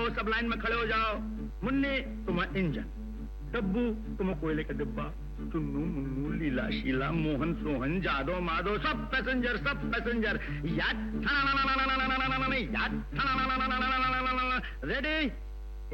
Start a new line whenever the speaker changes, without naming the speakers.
जाओ, सब लाइन में खड़े हो जाओ। मुन्नी तुम इंजन, डब्बू तुम कोयले का डिब्बा, चुन्नू मुन्नू लीला शीला मोहन सोहन जादो माधो सब पैसेंजर रेडी।